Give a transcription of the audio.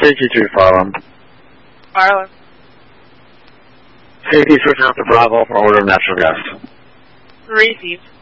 322 Farland. Farland. Safety switching up to Bravo for order of natural gas. Received.